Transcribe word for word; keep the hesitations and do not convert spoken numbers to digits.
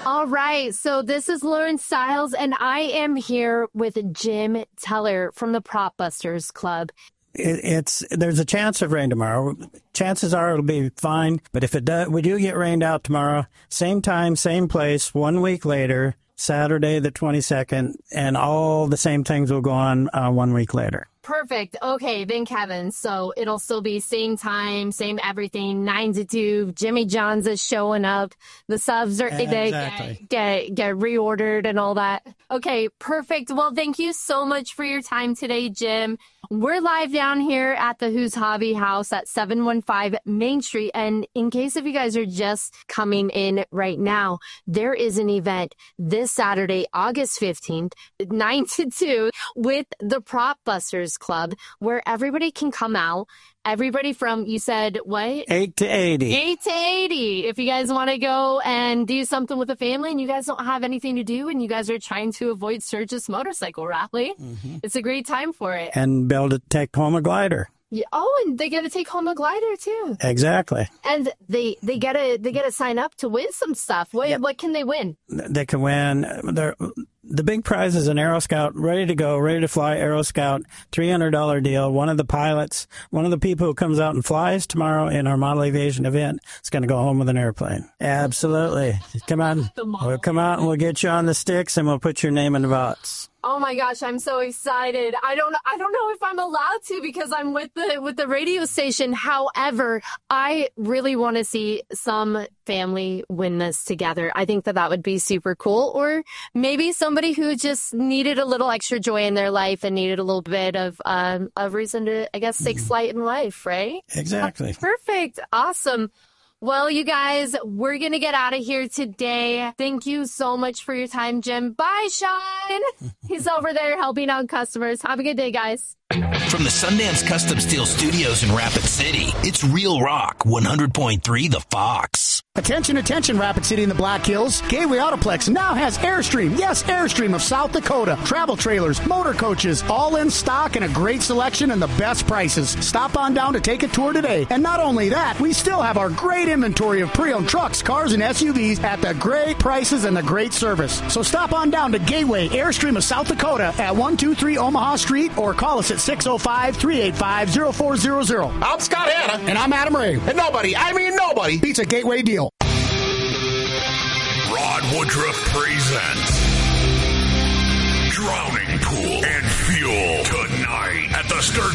All right, so this is Lauren Stiles, and I am here with Jim Teller from the Prop Busters Club. It, it's there's a chance of rain tomorrow. Chances are it'll be fine, but if it does, we do get rained out tomorrow. Same time, same place. One week later, Saturday the twenty-second, and all the same things will go on uh, one week later. Perfect. Okay, then Kevin. So it'll still be same time, same everything, nine to two. Jimmy John's is showing up. The subs are they Exactly. get, get get reordered and all that. Okay, perfect. Well, thank you so much for your time today, Jim. We're live down here at the Who's Hobby House at seven one five Main Street. And in case if you guys are just coming in right now, there is an event this Saturday, August fifteenth, nine to two with the Prop Busters Club, where everybody can come out. Everybody from, you said, what? Eight to eighty. Eight to eighty. If you guys want to go and do something with a family and you guys don't have anything to do and you guys are trying to avoid Sturgis Motorcycle Rally, mm-hmm. It's a great time for it. And be able to take home a glider. Yeah, oh, and they get to take home a glider too. Exactly. And they they get to they get to sign up to win some stuff. What, yep. What can they win? They can win. They're, the big prize is an Aero Scout, ready to go, ready to fly Aero Scout, three hundred dollars deal. One of the pilots, one of the people who comes out and flies tomorrow in our model aviation event is going to go home with an airplane. Absolutely. Come on. We'll come out and we'll get you on the sticks and we'll put your name in the box. Oh my gosh, I'm so excited. I don't I don't know if I'm allowed to because I'm with the with the radio station. However, I really want to see some family win this together. I think that that would be super cool. Or maybe somebody who just needed a little extra joy in their life and needed a little bit of um, a reason to, I guess, take flight in life, right? Exactly. That's perfect. Awesome. Well, you guys, we're going to get out of here today. Thank you so much for your time, Jim. Bye, Sean. He's over there helping out customers. Have a good day, guys. From the Sundance Custom Steel Studios in Rapid City, it's Real Rock one hundred point three The Fox. Attention, attention, Rapid City in the Black Hills. Gateway Autoplex now has Airstream. Yes, Airstream of South Dakota. Travel trailers, motor coaches, all in stock and a great selection and the best prices. Stop on down to take a tour today. And not only that, we still have our great inventory of pre-owned trucks, cars, and S U Vs at the great prices and the great service. So stop on down to Gateway Airstream of South Dakota at one two three Omaha Street or call us at six oh five, three eight five, oh four hundred. I'm Scott Hanna. And I'm Adam Ray. And nobody, I mean nobody, beats a Gateway deal. Rod Woodruff presents Drowning Pool and Fuel tonight at the Sturgis